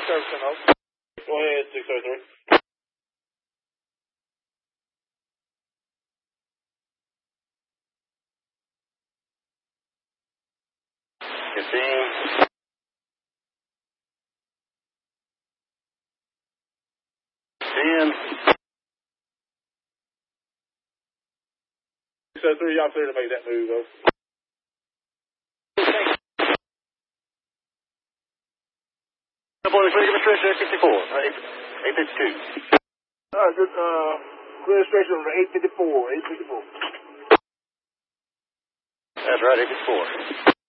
service on those. Go ahead, 603. So 3, y'all clear to make that move, though. Administration 854, 852. Just, administration over 854, 854. That's right, 854.